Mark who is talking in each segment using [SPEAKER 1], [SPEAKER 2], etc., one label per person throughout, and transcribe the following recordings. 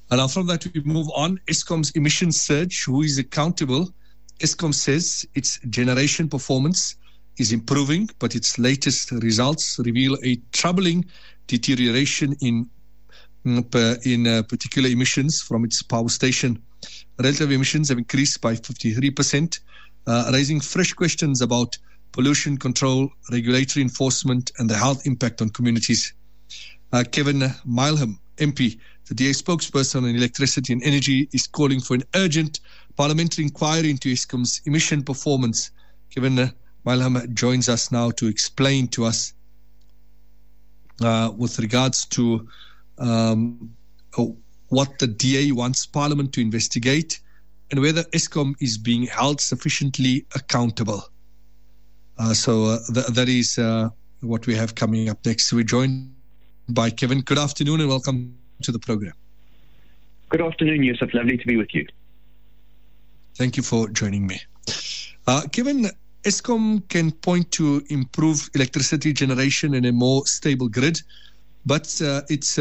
[SPEAKER 1] And now from that, we move on. Eskom's emissions surge. Who is accountable? Eskom says its generation performance is improving, but its latest results reveal a troubling deterioration in particular emissions from its power station. Relative emissions have increased by 53%, raising fresh questions about pollution control, regulatory enforcement, and the health impact on communities. Kevin Mileham, MP, the DA spokesperson on electricity and energy, is calling for an urgent parliamentary inquiry into Eskom's emission performance. Kevin Mileham joins us now to explain to us with regards to what the DA wants Parliament to investigate and whether Eskom is being held sufficiently accountable. So that is what we have coming up next. We're joined by Kevin. Good afternoon and welcome to the program.
[SPEAKER 2] Good afternoon, Yusuf. Lovely to be with you.
[SPEAKER 1] Thank you for joining me. Kevin, Eskom can point to improved electricity generation and a more stable grid, but its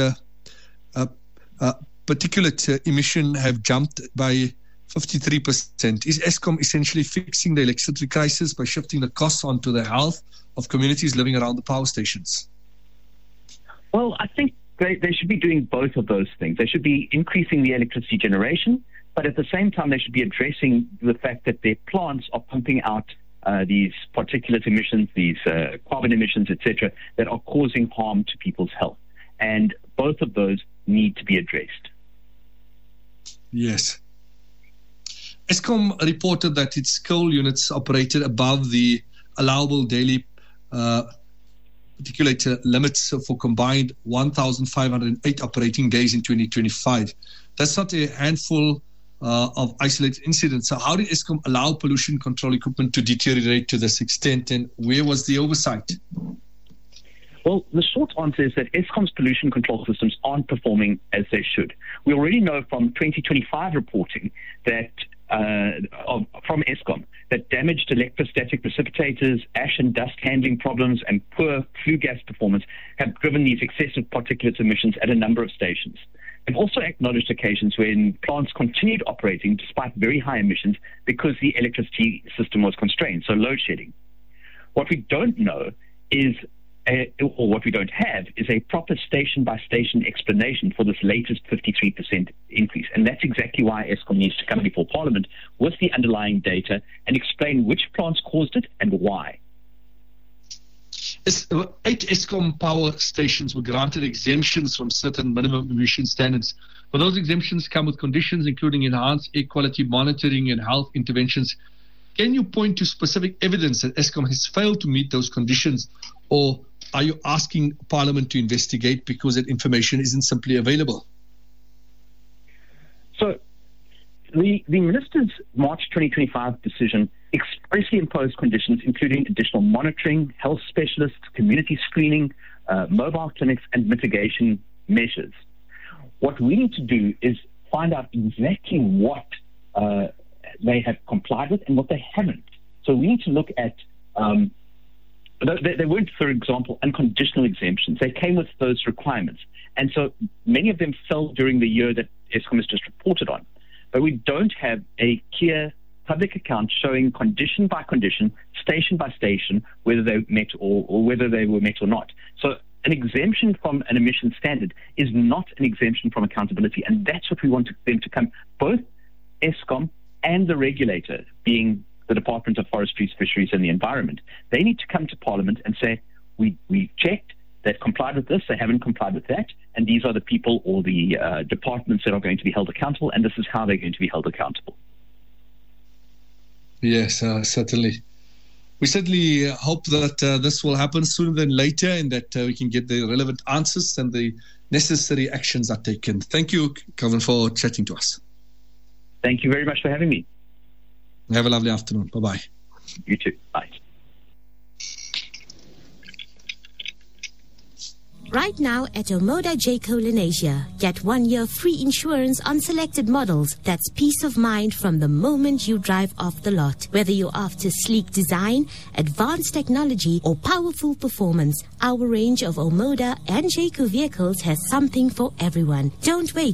[SPEAKER 1] particulate emission have jumped by 53%. Is Eskom essentially fixing the electricity crisis by shifting the costs onto the health of communities living around the power stations?
[SPEAKER 2] Well, I think they should be doing both of those things. They should be increasing the electricity generation, but at the same time, they should be addressing the fact that their plants are pumping out these particulate emissions, these carbon emissions, etc., that are causing harm to people's health. And both of those need to be addressed.
[SPEAKER 1] Yes. Eskom reported that its coal units operated above the allowable daily particulate limits for combined 1,508 operating days in 2025. That's not a handful of isolated incidents. So how did Eskom allow pollution control equipment to deteriorate to this extent, and where was the oversight?
[SPEAKER 2] Well, the short answer is that Eskom's pollution control systems aren't performing as they should. We already know from 2025 reporting that from Eskom that damaged electrostatic precipitators, ash and dust handling problems, and poor flue gas performance have driven these excessive particulate emissions at a number of stations. They've also acknowledged occasions when plants continued operating despite very high emissions because the electricity system was constrained, so load shedding. What we don't know is or what we don't have is a proper station-by-station explanation for this latest 53% increase. And that's exactly why Eskom needs to come before Parliament with the underlying data and explain which plants caused it and why.
[SPEAKER 1] 8 Eskom power stations were granted exemptions from certain minimum emission standards. But those exemptions come with conditions including enhanced air quality monitoring and health interventions. Can you point to specific evidence that Eskom has failed to meet those conditions, or are you asking Parliament to investigate because that information isn't simply available?
[SPEAKER 2] So the Minister's March 2025 decision expressly imposed conditions including additional monitoring, health specialists, community screening, mobile clinics, and mitigation measures. What we need to do is find out exactly what they have complied with and what they haven't. So we need to look at they weren't, for example, unconditional exemptions. They came with those requirements. And so many of them fell during the year that Eskom has just reported on. But we don't have a clear public account showing condition by condition, station by station, whether they met or whether they were met or not. So an exemption from an emission standard is not an exemption from accountability. And that's what we want them to come, both Eskom and the regulator, being the Department of Forestry, Fisheries and the Environment. They need to come to Parliament and say, we checked, they've complied with this, they haven't complied with that, and these are the people or the departments that are going to be held accountable, and this is how they're going to be held accountable.
[SPEAKER 1] Yes, certainly. We certainly hope that this will happen sooner than later and that we can get the relevant answers and the necessary actions are taken. Thank you, Kevin, for chatting to us.
[SPEAKER 2] Thank you very much for having me.
[SPEAKER 1] Have a lovely afternoon. Bye-bye.
[SPEAKER 2] You too. Bye.
[SPEAKER 3] Right now at Omoda Jayco Lenasia, get 1 year free insurance on selected models. That's peace of mind from the moment you drive off the lot. Whether you're after sleek design, advanced technology, or powerful performance, our range of Omoda and Jayco vehicles has something for everyone. Don't wait.